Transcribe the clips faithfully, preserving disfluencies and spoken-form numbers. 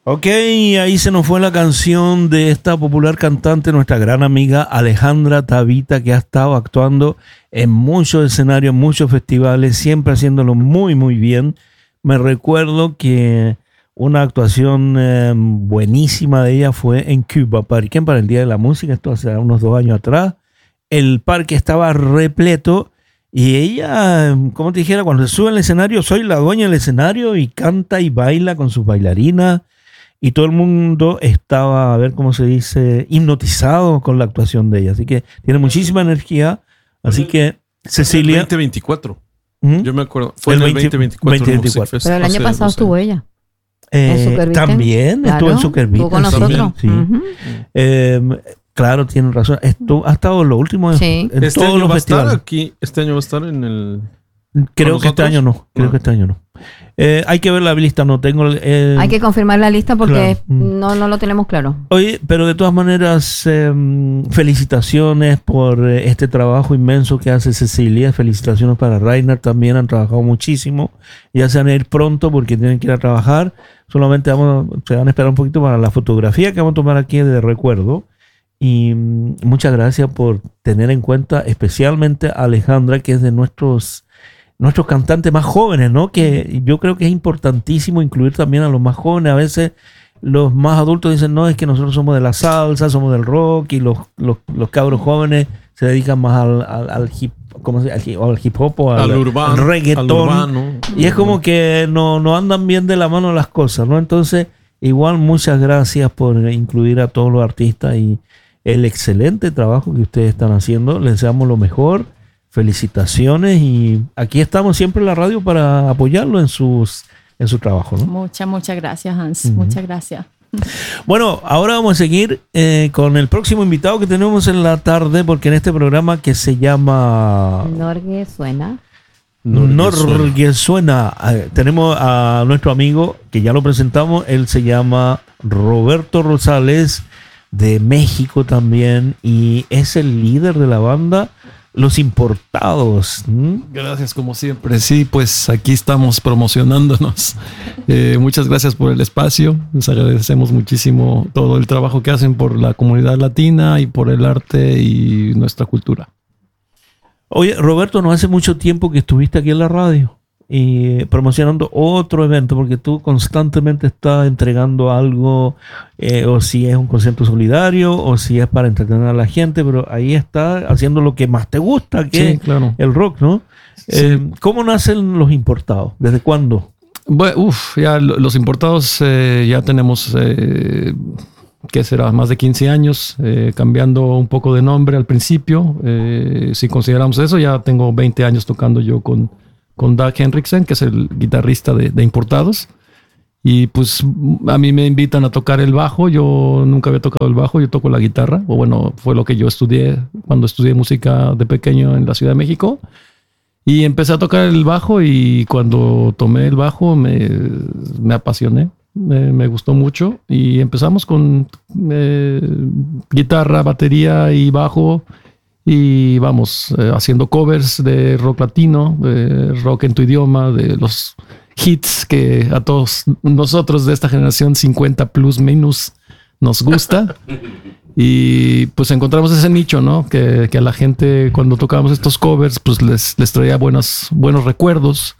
Ok, ahí se nos fue la canción de esta popular cantante, nuestra gran amiga Alejandra Tabita, que ha estado actuando en muchos escenarios, muchos festivales, siempre haciéndolo muy, muy bien. Me recuerdo que una actuación eh, buenísima de ella fue en Cuba Park, para el Día de la Música, esto hace unos dos años atrás. El parque estaba repleto y ella, como te dijera, cuando se sube al escenario, soy la dueña del escenario y canta y baila con sus bailarinas. Y todo el mundo estaba, a ver cómo se dice, hipnotizado con la actuación de ella. Así que tiene muchísima energía. Así que, Cecilia... veinte veinticuatro. ¿Mm? Yo me acuerdo. Fue el en el veinte veinticuatro. veinte veinticuatro. Pero el año pasado estuvo ella. Eh, también claro, estuvo en Suckerbeat. Estuvo con nosotros. Sí. Uh-huh. eh, claro, tienen razón. Estuvo, ha estado en los últimos... Sí. En este todos año los va festivales. a estar aquí. Este año va a estar en el... Creo que este año no. Creo no. que este año no. Eh, hay que ver la lista, no tengo... Eh, hay que confirmar la lista porque claro. no, no lo tenemos claro. Oye, pero de todas maneras, eh, felicitaciones por eh, este trabajo inmenso que hace Cecilia. Felicitaciones para Rainer, también han trabajado muchísimo. Ya se van a ir pronto porque tienen que ir a trabajar. Solamente vamos, se van a esperar un poquito para la fotografía que vamos a tomar aquí de recuerdo. Y mm, muchas gracias por tener en cuenta especialmente a Alejandra, que es de nuestros... nuestros cantantes más jóvenes, ¿no? Que yo creo que es importantísimo incluir también a los más jóvenes. A veces los más adultos dicen, no, es que nosotros somos de la salsa, somos del rock, y los, los, los cabros jóvenes se dedican más al, al, al hip, ¿cómo se dice? Al, al hip hop o al, al, urbano, al reggaetón. Al urbano. Y es como que no, no andan bien de la mano las cosas, ¿no? Entonces, igual muchas gracias por incluir a todos los artistas y el excelente trabajo que ustedes están haciendo. Les deseamos lo mejor. Felicitaciones y aquí estamos siempre en la radio para apoyarlo en sus en su trabajo, ¿no? Muchas, muchas gracias, Hans. Uh-huh. Muchas gracias. Bueno, ahora vamos a seguir eh, con el próximo invitado que tenemos en la tarde, porque en este programa que se llama Norgue Suena. Norgue Suena, eh, tenemos a nuestro amigo que ya lo presentamos. Él se llama Roberto Rosales, de México también, y es el líder de la banda Los Importados. ¿Mm? Gracias, como siempre. Sí, pues aquí estamos promocionándonos. Eh, muchas gracias por el espacio. Les agradecemos muchísimo todo el trabajo que hacen por la comunidad latina y por el arte y nuestra cultura. Oye, Roberto, no hace mucho tiempo que estuviste aquí en la radio y promocionando otro evento, porque tú constantemente estás entregando algo, eh, o si es un concierto solidario o si es para entretener a la gente, pero ahí está haciendo lo que más te gusta, que sí, es claro. el rock, ¿no? Sí. Eh, ¿Cómo nacen Los Importados? ¿Desde cuándo? Bueno, uf, ya Los Importados eh, ya tenemos, eh, ¿qué será? Más de quince años, eh, cambiando un poco de nombre al principio. Eh, si consideramos eso, ya tengo veinte años tocando yo con con Dag Henriksen, que es el guitarrista de, de Importados. Y pues a mí me invitan a tocar el bajo. Yo nunca había tocado el bajo, yo toco la guitarra. O bueno, fue lo que yo estudié cuando estudié música de pequeño en la Ciudad de México. Y empecé a tocar el bajo y cuando tomé el bajo me, me apasioné. Me, me gustó mucho. Y empezamos con eh, guitarra, batería y bajo. Y vamos, eh, haciendo covers de rock latino, de rock en tu idioma, de los hits que a todos nosotros de esta generación cincuenta plus minus nos gusta. Y pues encontramos ese nicho, ¿no? Que, que a la gente cuando tocábamos estos covers, pues les, les traía buenos, buenos recuerdos.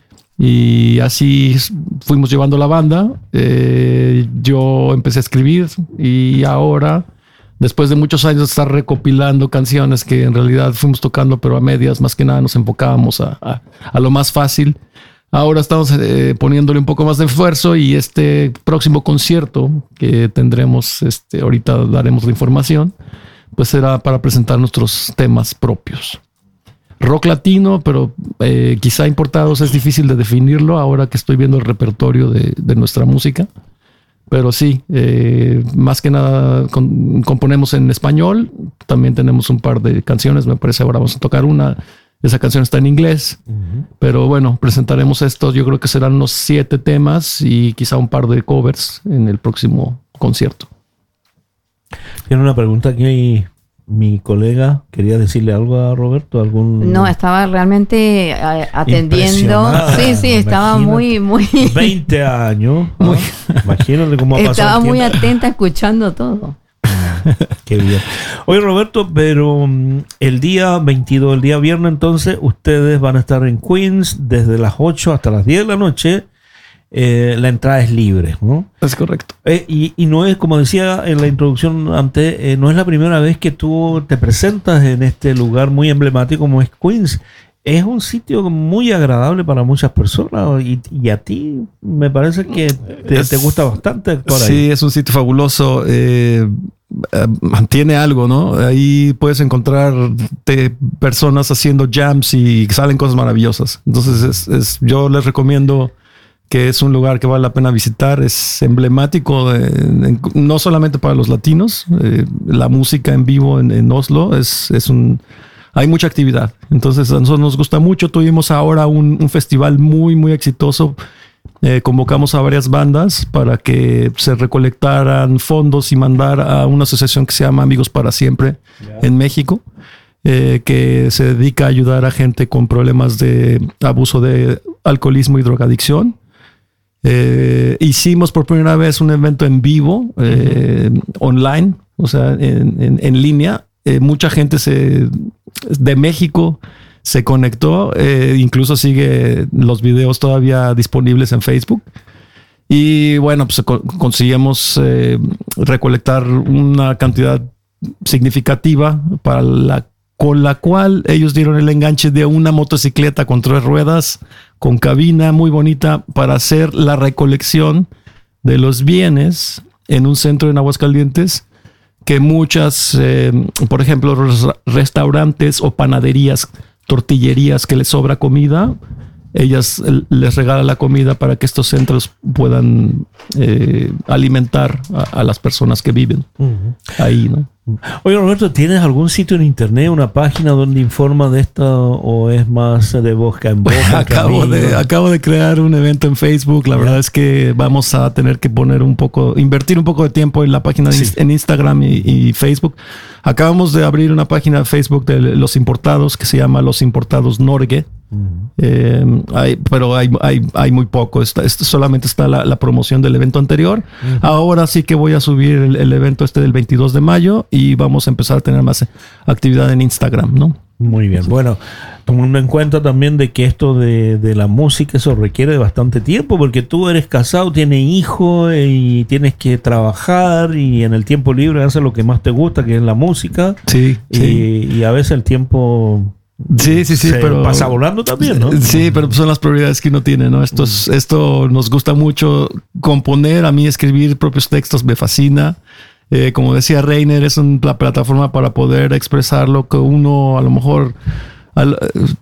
Y así fuimos llevando la banda. Eh, yo empecé a escribir y ahora... Después de muchos años de estar recopilando canciones que en realidad fuimos tocando, pero a medias, más que nada nos enfocábamos a, a, a lo más fácil. Ahora estamos eh, poniéndole un poco más de esfuerzo y este próximo concierto que tendremos, este, ahorita daremos la información, pues será para presentar nuestros temas propios. Rock latino, pero eh, quizá Importados es difícil de definirlo ahora que estoy viendo el repertorio de, de nuestra música. Pero sí, eh, más que nada con, componemos en español. También tenemos un par de canciones. Me parece ahora vamos a tocar una. Esa canción está en inglés. Uh-huh. Pero bueno, presentaremos esto. Yo creo que serán unos siete temas y quizá un par de covers en el próximo concierto. Tiene una pregunta aquí mi colega quería decirle algo a Roberto, algún No, estaba realmente eh, atendiendo. Impresionada, Sí, sí, estaba imagínate. muy, muy. veinte años. ¿no? Imagínate cómo ha pasado Estaba el muy tiempo. atenta escuchando todo. Qué bien. Oye, Roberto, pero mm, el día veintidós, el día viernes, entonces, ustedes van a estar en Queens desde las ocho hasta las diez de la noche. Eh, la entrada es libre, ¿no? Es correcto. Eh, y, y no es, como decía en la introducción antes, eh, no es la primera vez que tú te presentas en este lugar muy emblemático como es Queens. Es un sitio muy agradable para muchas personas y, y a ti me parece que te, Es- te gusta bastante actuar ahí. Sí, es un sitio fabuloso. Eh, eh, tiene algo, ¿no? Ahí puedes encontrar te- personas haciendo jams y salen cosas maravillosas. Entonces, es, es- yo les recomiendo que es un lugar que vale la pena visitar. Es emblemático, de- en- no solamente para los latinos. Eh, la música en vivo en, en Oslo es, es un... Hay mucha actividad. Entonces, a nosotros nos gusta mucho. Tuvimos ahora un, un festival muy, muy exitoso. Eh, convocamos a varias bandas para que se recolectaran fondos y mandar a una asociación que se llama Amigos para Siempre en México, eh, que se dedica a ayudar a gente con problemas de abuso de alcoholismo y drogadicción. Eh, hicimos por primera vez un evento en vivo, eh, online, o sea, en, en, en línea. Eh, mucha gente se, de México se conectó, eh, incluso sigue los videos todavía disponibles en Facebook. Y bueno, pues co- conseguimos eh, recolectar una cantidad significativa para la, con la cual ellos dieron el enganche de una motocicleta con tres ruedas, con cabina muy bonita, para hacer la recolección de los bienes en un centro en Aguascalientes que muchas, eh, por ejemplo, res- restaurantes o panaderías, tortillerías que les sobra comida, ellas eh, les regalan la comida para que estos centros puedan eh, alimentar a, a las personas que viven Ujú. ahí, ¿no? Oye, Roberto, ¿tienes algún sitio en internet, una página donde informa de esto o es más de boca en boca? Acabo de, camino? acabo de crear un evento en Facebook. La verdad es que vamos a tener que poner un poco, invertir un poco de tiempo en la página de Sí. ins- en Instagram y, y Facebook. Acabamos de abrir una página de Facebook de los importados que se llama Los Importados Norge. Ujú. Eh, hay, pero hay, hay, hay muy poco. Está, esto solamente está la, la promoción del evento anterior. Ahora sí que voy a subir el, el evento este del veintidós de mayo y vamos a empezar a tener más actividad en Instagram, ¿no? Muy bien. Bueno, tomando en cuenta también de que esto de, de la música, eso requiere de bastante tiempo, porque tú eres casado, tienes hijos y tienes que trabajar y en el tiempo libre haces lo que más te gusta, que es la música. Sí, Y, sí. y a veces el tiempo Sí, sí, sí, se pero pasa volando también, ¿no? Sí, pero son las prioridades que uno tiene, ¿no? Esto, es- esto nos gusta mucho componer, a mí escribir propios textos me fascina. Eh, como decía Reiner, es una plataforma para poder expresar lo que uno a lo mejor al-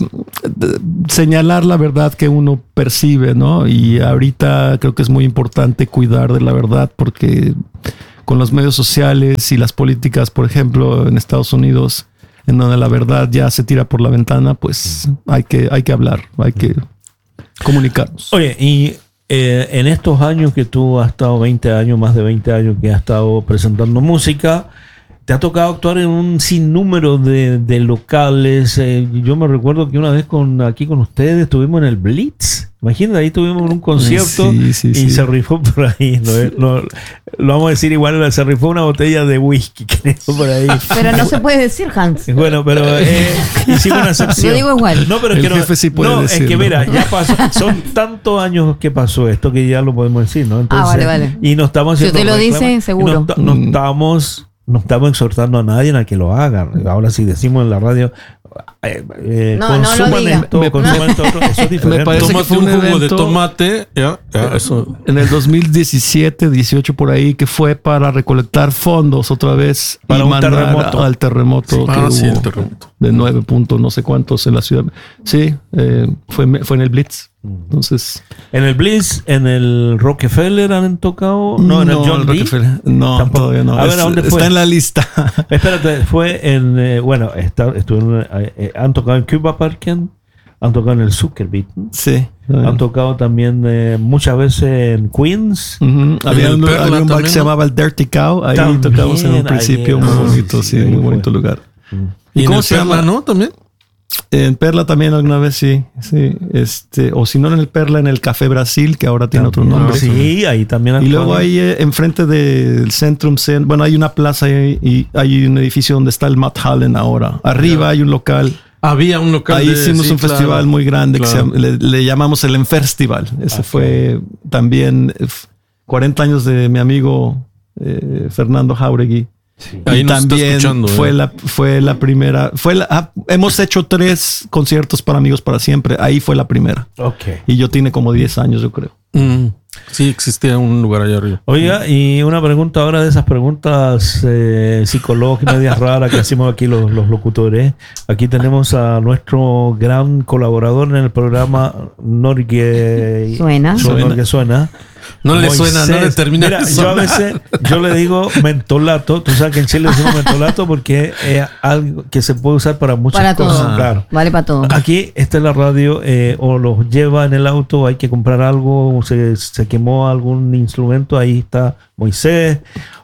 eh, señalar la verdad que uno percibe, ¿no? Y ahorita creo que es muy importante cuidar de la verdad porque con los medios sociales y las políticas, por ejemplo, en Estados Unidos, en donde la verdad ya se tira por la ventana, pues hay que, hay que hablar, hay que comunicarnos. Oye, y eh, en estos años que tú has estado, veinte años, más de veinte años que has estado presentando música, te ha tocado actuar en un sinnúmero de, de locales. Eh, yo me recuerdo que una vez con aquí con ustedes estuvimos en el Blitz. Imagínate, ahí tuvimos un concierto Sí, sí, y sí. se rifó por ahí. Lo, lo- lo vamos a decir igual, se rifó una botella de whisky, creo, por ahí. Pero no se puede decir, Hans. Bueno, pero eh, hicimos una excepción. Yo digo igual. No, pero es El que no, jefe sí puede no, es que decirlo. mira, ya pasó, son tantos años que pasó esto que ya lo podemos decir, ¿no? Ah, vale, vale. Y no estamos Si haciendo usted lo reclamos, dice, y seguro. No, no Mm. estamos, no estamos exhortando a nadie a que lo haga. Ahora sí decimos en la radio, eh, eh, No, no lo consuman diga. esto, Me- consuman esto otro. Eso es diferente. parece que Tómate fue un un jugo de evento- tomate, ya, ya, eso. En el dos mil diecisiete, dieciocho por ahí, que fue para recolectar fondos otra vez Para y un mandar terremoto. al terremoto que Ah, sí, hubo el terremoto. de nueve puntos no sé cuántos en la ciudad. Sí, eh, fue, fue en el Blitz. Entonces, En el Blitz, en el Rockefeller han tocado. No, en el John D. Rockefeller. No, Tampoco. todavía no. A ver, Es- ¿a dónde fue? Está en la lista. Espérate, fue en. eh, bueno, está, estuvo en, eh, eh, han tocado en Cuba Park, han tocado en el Zuckerbeat, ¿no? Sí. Han tocado también eh, muchas veces en Queens. Uh-huh. Había, el un, Perla había un bar también, que se ¿no? llamaba el Dirty Cow. Ahí También, tocamos en un principio, ahí, muy ah, bonito, sí, sí, sí, muy muy bonito lugar. Y, ¿Y en cómo el se Perla, llama? ¿no? También. En Perla también alguna vez, sí. sí este, o si no en el Perla, en el Café Brasil, que ahora tiene otro También, nombre. Sí, ahí también han Y luego tocado. ahí eh, enfrente del Centrum, Cen- bueno, hay una plaza y, y hay un edificio donde está el Matt Hallen ahora. Arriba hay un local. Había un local. Ahí de- hicimos sí, un claro. festival muy grande Claro. que se llama- le, le llamamos el Enfestival. Ese fue también eh, f- cuarenta años de mi amigo eh, Fernando Jauregui. Ahí Y nos está también escuchando, fue eh. la fue la primera, fue la, ah, hemos hecho tres conciertos para Amigos para Siempre. Ahí fue la primera. Ok. Y yo tiene como diez años, yo creo. Mm, sí, existía un lugar allá arriba. Oiga, y una pregunta ahora de esas preguntas eh, psicológicas, medias raras que hacemos aquí los, los locutores. Aquí tenemos a nuestro gran colaborador en el programa Norque Suena. Suena. Norque Suena. No le Moisés. suena, no le termina Mira, de yo a sonar. veces yo le digo mentolato. Tú sabes que en Chile decimos mentolato porque es algo que se puede usar para muchas Para cosas. todo. Claro. Vale para todo. Aquí está en la radio, eh, o los lleva en el auto, hay que comprar algo, o se, se quemó algún instrumento, ahí está Moisés,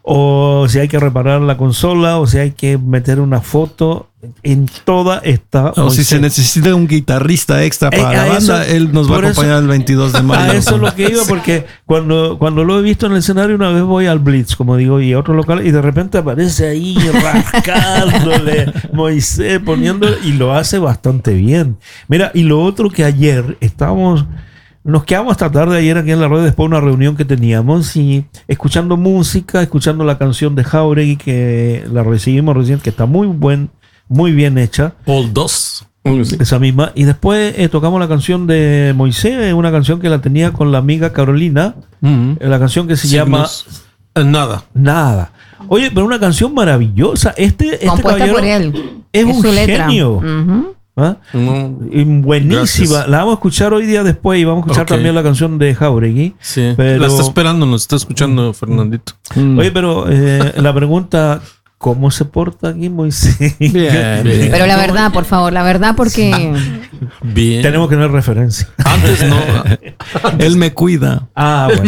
o si hay que reparar la consola, o si hay que meter una foto, en toda está O si Moisés. se necesita un guitarrista extra Eh, para a la eso- banda, él nos va a por eso- acompañar el veintidós de mayo. A eso es lo que iba, porque cuando, cuando lo he visto en el escenario, una vez voy al Blitz, como digo, y a otro local, y de repente aparece ahí rascándole, Moisés poniendo, y lo hace bastante bien. Mira, y lo otro que ayer estábamos, nos quedamos hasta tarde ayer aquí en la radio después de una reunión que teníamos, y escuchando música, escuchando la canción de Jauregui, que la recibimos recién, que está muy buen, muy bien hecha. All dos. Esa misma. Y después eh, tocamos la canción de Moisés, una canción que la tenía con la amiga Carolina, Mm. eh, la canción que se llama Signos. Eh, Nada. Nada. Oye, pero una canción maravillosa. Este, este Compuesta caballero por él. es un su letra. genio. Ujú. ¿Ah? No. Y buenísima. Gracias. La vamos a escuchar hoy día después y vamos a escuchar Ok. también la canción de Jauregui. Sí. Pero- La está esperando, nos está escuchando Fernandito. Mm. Oye, pero eh, la pregunta, ¿cómo se porta aquí Moisés? Bien, bien. Pero la verdad, por favor, la verdad, porque Bien. Tenemos que tener referencia. Antes no. Él me cuida. Ah, bueno.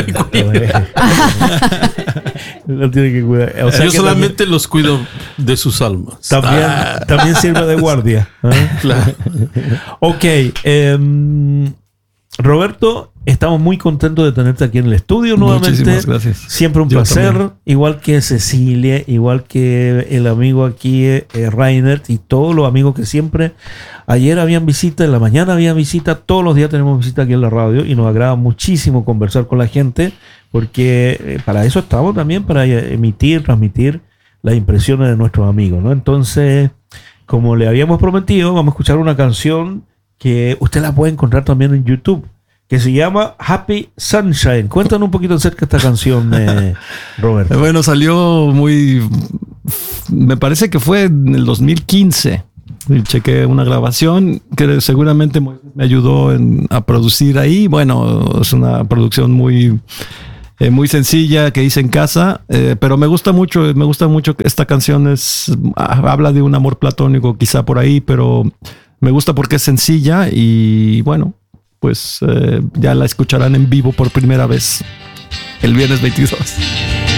Lo tiene que cuidar. O sea Yo que solamente los cuido de sus almas. También, Ah, también, también sirve de guardia. ¿eh? claro. Ok. em, Roberto, estamos muy contentos de tenerte aquí en el estudio nuevamente. Muchísimas gracias. Siempre un Yo placer. también. Igual que Cecilia, igual que el amigo aquí, eh, Reinert, y todos los amigos que siempre. Ayer habían visita, en la mañana había visita, todos los días tenemos visita aquí en la radio y nos agrada muchísimo conversar con la gente porque eh, para eso estamos también, para eh, emitir, transmitir las impresiones de nuestros amigos, ¿no? Entonces, como le habíamos prometido, vamos a escuchar una canción que usted la puede encontrar también en YouTube, que se llama Happy Sunshine. Cuéntanos un poquito acerca de esta canción, eh, Roberto. Bueno, salió muy... Me parece que fue en el dos mil quince. Y chequé una grabación que seguramente me ayudó en- a producir ahí. Bueno, es una producción muy... eh, muy sencilla que hice en casa, eh, pero me gusta mucho, me gusta mucho que esta canción es, ah, habla de un amor platónico quizá por ahí, pero me gusta porque es sencilla y bueno, pues eh, ya la escucharán en vivo por primera vez el viernes veintidós.